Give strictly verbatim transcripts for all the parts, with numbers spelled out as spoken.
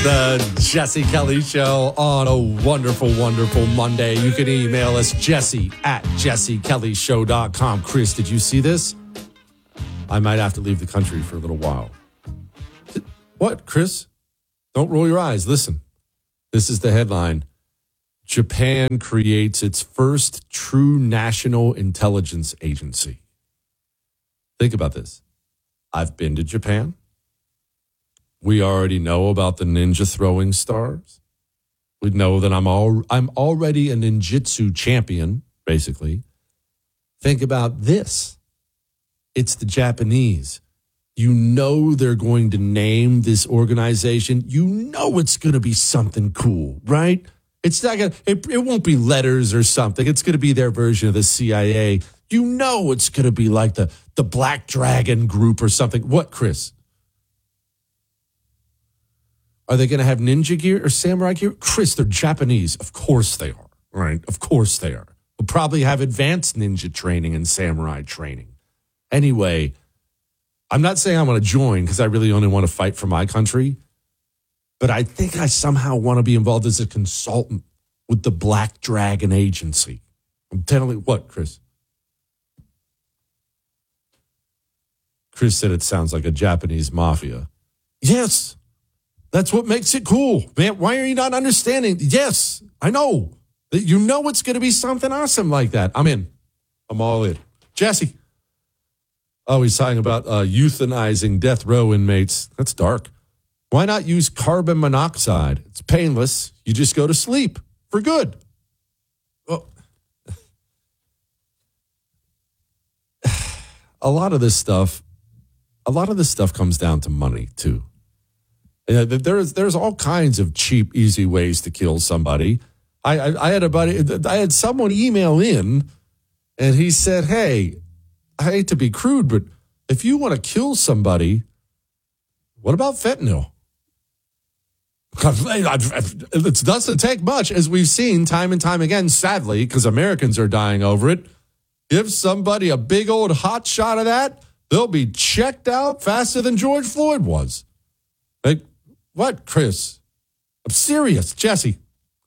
The Jesse Kelly Show on a wonderful, wonderful Monday. You can email us, Jesse at jesse kelly show dot com. Chris, did you see this? I might have to leave the country for a little while. What, Chris? Don't roll your eyes. Listen, this is the headline. Japan creates its first true national intelligence agency. Think about this. I've been to Japan. We already know about the ninja throwing stars. We know that I'm all I'm already a ninjutsu champion, basically. Think about this. It's the Japanese. You know they're going to name this organization. You know it's going to be something cool, right? It's not gonna, it, it won't be letters or something. It's going to be their version of the C I A. You know it's going to be like the, the Black Dragon Group or something. What, Chris? Are they going to have ninja gear or samurai gear? Chris, they're Japanese. Of course they are, right? Of course they are. We'll probably have advanced ninja training and samurai training. Anyway, I'm not saying I want to join because I really only want to fight for my country. But I think I somehow want to be involved as a consultant with the Black Dragon Agency. I'm telling you what, Chris? Chris said it sounds like a Japanese mafia. Yes, that's what makes it cool. Man, why are you not understanding? Yes, I know. You know it's going to be something awesome like that. I'm in. I'm all in. Jesse. Oh, he's talking about uh, euthanizing death row inmates. That's dark. Why not use carbon monoxide? It's painless. You just go to sleep for good. Well, a lot of this stuff, a lot of this stuff comes down to money too. There's there's all kinds of cheap, easy ways to kill somebody. I, I I had a buddy, I had someone email in, and he said, "Hey, I hate to be crude, but if you want to kill somebody, what about fentanyl?" It doesn't take much, as we've seen time and time again, sadly, because Americans are dying over it. Give somebody a big old hot shot of that, they'll be checked out faster than George Floyd was. Like, what, Chris? I'm serious, Jesse.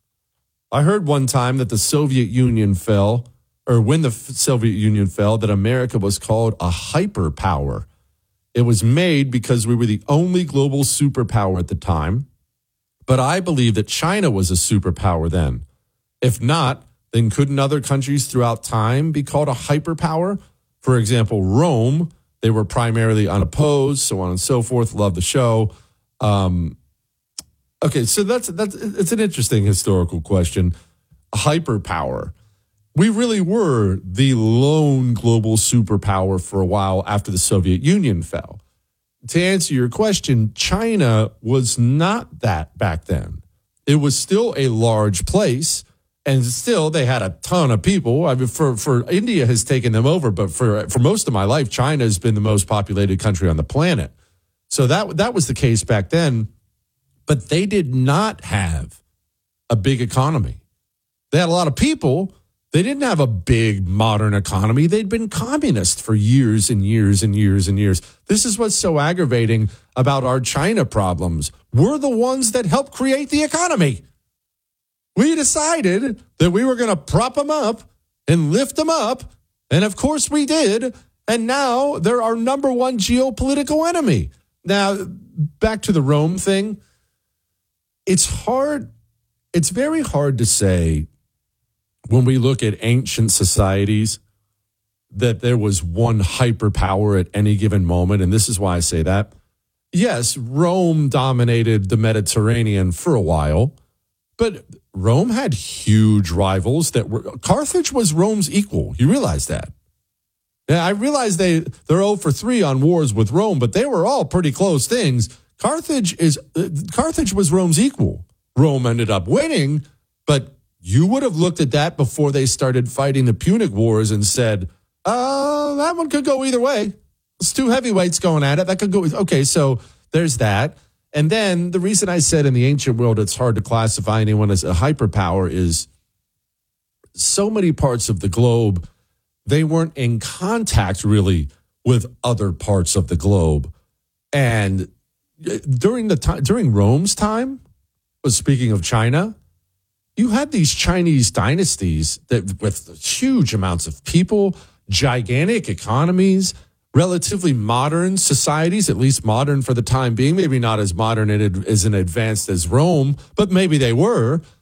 I heard one time that the Soviet Union fell, or when the Soviet Union fell, that America was called a hyperpower. It was made because we were the only global superpower at the time. But I believe that China was a superpower then. If not, then couldn't other countries throughout time be called a hyperpower? For example, Rome, they were primarily unopposed, so on and so forth. Love the show. Um, okay, so that's that's it's an interesting historical question. A hyperpower. We really were the lone global superpower for a while after the Soviet Union fell. To answer your question, China was not that back then. It was still a large place, and still they had a ton of people. I mean, for, for India has taken them over, but for, for most of my life, China has been the most populated country on the planet. So that, that was the case back then, but they did not have a big economy. They had a lot of people. They didn't have a big modern economy. They'd been communist for years and years and years and years. This is what's so aggravating about our China problems. We're the ones that helped create the economy. We decided that we were going to prop them up and lift them up. And of course we did. And now they're our number one geopolitical enemy. Now, back to the Rome thing. It's hard. It's very hard to say, when we look at ancient societies, that there was one hyperpower at any given moment. And this is why I say that. Yes, Rome dominated the Mediterranean for a while, but Rome had huge rivals that were, Carthage was Rome's equal. You realize that? Yeah, I realize they, they're oh for three on wars with Rome, but they were all pretty close things. Carthage is, uh, Carthage was Rome's equal. Rome ended up winning, but you would have looked at that before they started fighting the Punic Wars and said, oh, that one could go either way. It's two heavyweights going at it. That could go. Okay, so there's that. And then the reason I said in the ancient world it's hard to classify anyone as a hyperpower is so many parts of the globe, they weren't in contact really with other parts of the globe. And during the time, during Rome's time, But speaking of China, you had these Chinese dynasties that with huge amounts of people, gigantic economies, relatively modern societies, at least modern for the time being, maybe not as modern and as advanced as Rome, but maybe they were.